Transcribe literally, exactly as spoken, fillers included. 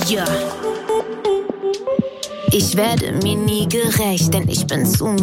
Ja. Ich werde mir nie gerecht, denn ich bin zu